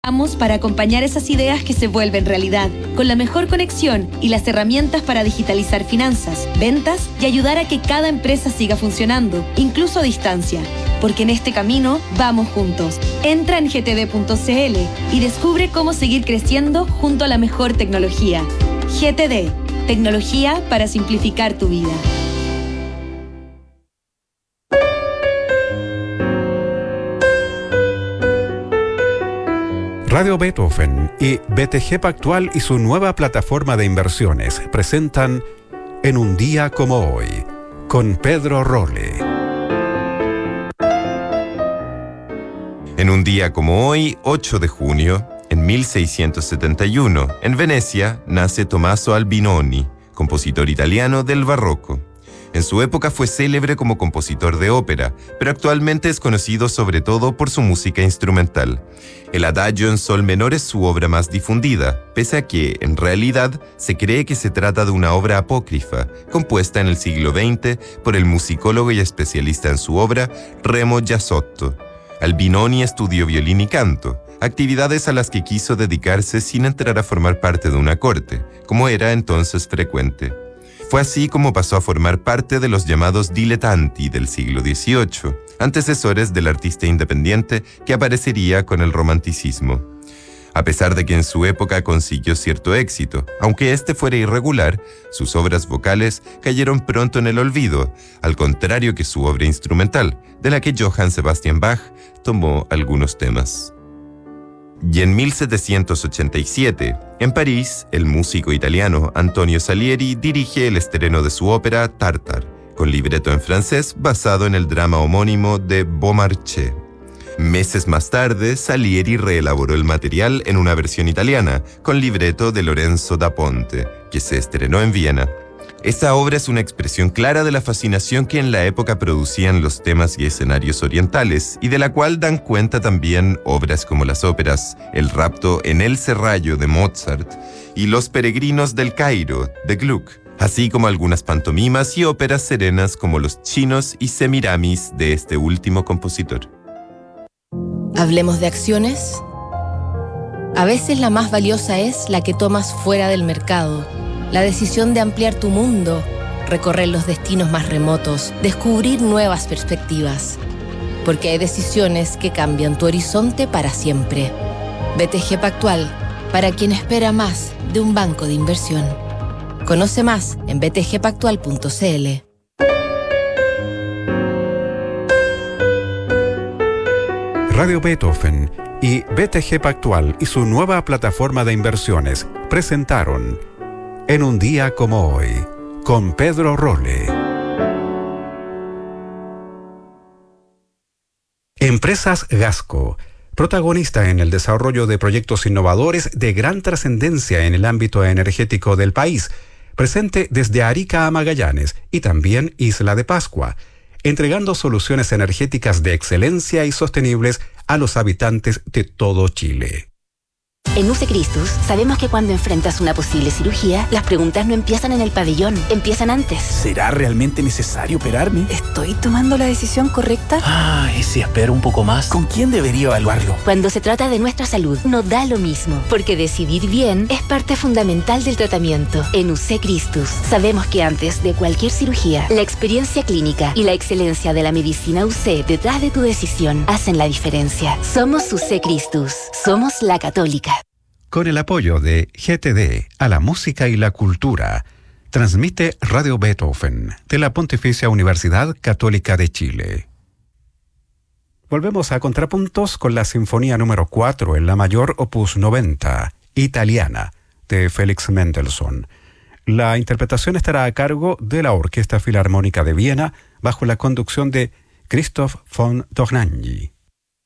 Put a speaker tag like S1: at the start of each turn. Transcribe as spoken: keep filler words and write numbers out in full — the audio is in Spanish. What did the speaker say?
S1: Vamos para acompañar esas ideas que se vuelven realidad, con la mejor conexión y las herramientas para digitalizar finanzas, ventas y ayudar a que cada empresa siga funcionando, incluso a distancia. Porque en este camino vamos juntos. Entra en g t d punto c l y descubre cómo seguir creciendo junto a la mejor tecnología. G T D, tecnología para simplificar tu vida.
S2: Radio Beethoven y B T G Pactual y su nueva plataforma de inversiones presentan En un día como hoy, con Pedro Rolle.
S3: En un día como hoy, ocho de junio, en mil seiscientos setenta y uno, en Venecia, nace Tommaso Albinoni, compositor italiano del barroco. En su época fue célebre como compositor de ópera, pero actualmente es conocido sobre todo por su música instrumental. El Adagio en sol menor es su obra más difundida, pese a que, en realidad, se cree que se trata de una obra apócrifa, compuesta en el siglo veinte por el musicólogo y especialista en su obra, Remo Giasotto. Albinoni estudió violín y canto, actividades a las que quiso dedicarse sin entrar a formar parte de una corte, como era entonces frecuente. Fue así como pasó a formar parte de los llamados dilettanti del siglo dieciocho, antecesores del artista independiente que aparecería con el romanticismo. A pesar de que en su época consiguió cierto éxito, aunque este fuera irregular, sus obras vocales cayeron pronto en el olvido, al contrario que su obra instrumental, de la que Johann Sebastian Bach tomó algunos temas. Y en mil setecientos ochenta y siete, en París, el músico italiano Antonio Salieri dirige el estreno de su ópera Tartar, con libreto en francés basado en el drama homónimo de Beaumarchais. Meses más tarde, Salieri reelaboró el material en una versión italiana, con libreto de Lorenzo da Ponte, que se estrenó en Viena. Esta obra es una expresión clara de la fascinación que en la época producían los temas y escenarios orientales, y de la cual dan cuenta también obras como las óperas El rapto en el serrallo de Mozart y Los peregrinos del Cairo de Gluck, así como algunas pantomimas y óperas serenas como Los chinos y Semiramis de este último compositor.
S4: ¿Hablemos de acciones? A veces la más valiosa es la que tomas fuera del mercado. La decisión de ampliar tu mundo, recorrer los destinos más remotos, descubrir nuevas perspectivas. Porque hay decisiones que cambian tu horizonte para siempre. B T G Pactual, para quien espera más de un banco de inversión. Conoce más en b t g pactual punto c l.
S2: Radio Beethoven y B T G Pactual y su nueva plataforma de inversiones presentaron En un día como hoy, con Pedro Rolle. Empresas Gasco, protagonista en el desarrollo de proyectos innovadores de gran trascendencia en el ámbito energético del país, presente desde Arica a Magallanes y también Isla de Pascua, entregando soluciones energéticas de excelencia y sostenibles a los habitantes de todo Chile.
S5: En U C Christus sabemos que cuando enfrentas una posible cirugía, las preguntas no empiezan en el pabellón, empiezan antes.
S6: ¿Será realmente necesario operarme?
S5: ¿Estoy tomando la decisión correcta?
S6: Ah, ¿y si espero un poco más? ¿Con quién debería evaluarlo?
S5: Cuando se trata de nuestra salud, no da lo mismo, porque decidir bien es parte fundamental del tratamiento. En U C Christus sabemos que antes de cualquier cirugía, la experiencia clínica y la excelencia de la medicina U C detrás de tu decisión hacen la diferencia. Somos U C Christus, somos la católica.
S2: Con el apoyo de G T D a la música y la cultura, transmite Radio Beethoven de la Pontificia Universidad Católica de Chile. Volvemos a Contrapuntos con la Sinfonía número cuatro en la mayor opus noventa, italiana, de Félix Mendelssohn. La interpretación estará a cargo de la Orquesta Filarmónica de Viena bajo la conducción de Christoph von Dohnanyi.